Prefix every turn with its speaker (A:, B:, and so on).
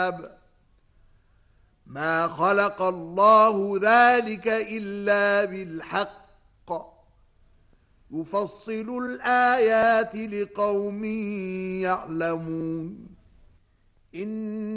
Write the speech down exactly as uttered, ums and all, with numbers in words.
A: حساب ما خلق الله ذلك إلا بالحق يفصل الآيات لقوم يعلمون. إن